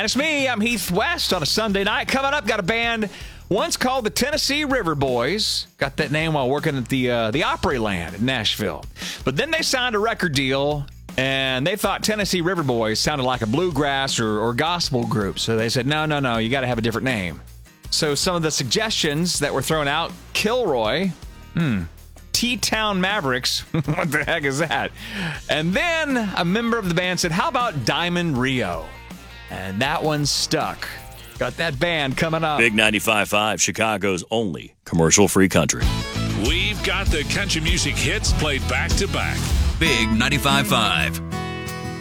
it's me. I'm Heath West on a Sunday night. Coming up, got a band once called the Tennessee River Boys. Got that name while working at the Opryland in Nashville. But then they signed a record deal, and they thought Tennessee River Boys sounded like a bluegrass or gospel group. So they said, no, you got to have a different name. So some of the suggestions that were thrown out, Kilroy, T-Town Mavericks, what the heck is that? And then a member of the band said, how about Diamond Rio? And that one stuck. Got that band coming up. Big 95.5, Chicago's only commercial-free country. We've got the country music hits played back to back. Big 95.5.